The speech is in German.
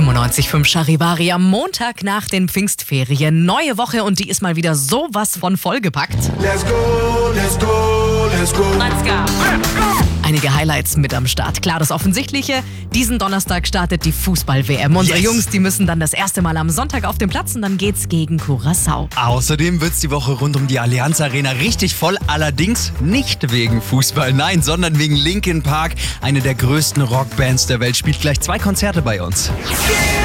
95.5 Charivari am Montag nach den Pfingstferien. Neue Woche und die ist mal wieder sowas von vollgepackt. Let's go, let's go, let's go. Let's go. Einige Highlights mit am Start. Klar, das Offensichtliche, diesen Donnerstag startet die Fußball-WM. Unsere Jungs, die müssen dann das erste Mal am Sonntag auf den Platz und dann geht's gegen Curaçao. Außerdem wird's die Woche rund um die Allianz Arena richtig voll. Allerdings nicht wegen Fußball, nein, sondern wegen Linkin Park. Eine der größten Rockbands der Welt spielt gleich 2 Konzerte bei uns.